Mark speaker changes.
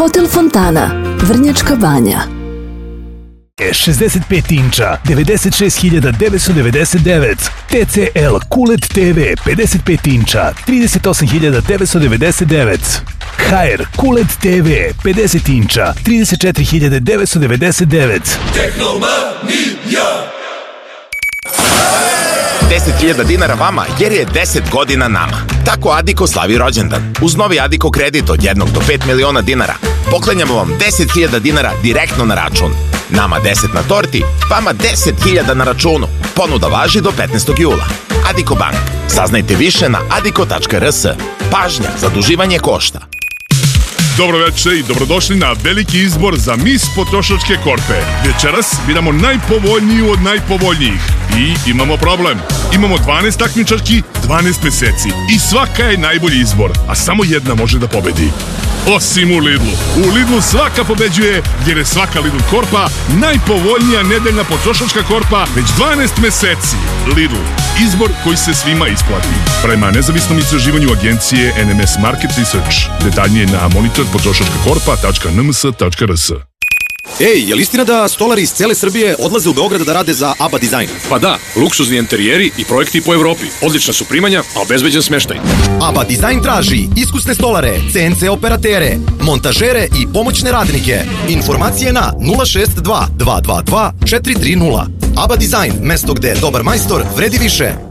Speaker 1: Hotel Fontana, Vrnjačka Banja.
Speaker 2: 65 inča, 96.999. TCL QLED TV, 55 inča, 38.999. HR QLED TV, 50 inča, 34.999.
Speaker 3: Tehnomanija! 10.000 dinara vama jer je 10 godina nama. Tako Adiko slavi rođendan. Uz novi Adiko kredit od 1 do 5 miliona dinara poklanjamo vam 10.000 dinara direktno na račun. Nama 10 na torti, vama 10.000 na računu. Ponuda važi do 15. jula. Adiko Bank. Saznajte više na adiko.rs. Pažnja, zaduživanje košta.
Speaker 4: Dobro večer i dobrodošli na veliki izbor za Mis potrošačke korpe. Večeras biramo najpovoljniju od najpovoljnijih. I imamo problem. Imamo 12 takmičarki, 12 meseci. I svaka je najbolji izbor, a samo jedna može da pobedi. Osim u Lidlu. U Lidlu svaka pobeđuje jer je svaka Lidl korpa najpovoljnija nedeljna potrošačka korpa već 12 meseci. Lidl. Izbor koji se svima isplati. Prema nezavisnom istraživanju agencije NMS Market Research. Detaljnije na monitorpotrošačkakorpa.nms.rs.
Speaker 5: Ej, je li istina da stolari iz cele Srbije odlaze u Beograd da rade za ABA Design?
Speaker 6: Pa da, luksuzni interijeri i projekti po Evropi. Odlična su primanja, a obezbeđen smeštaj.
Speaker 5: ABA Design traži iskusne stolare, CNC operatere, montažere i pomoćne radnike. Informacije na 062 222 430. ABA Design, mesto gde dobar majstor vredi više.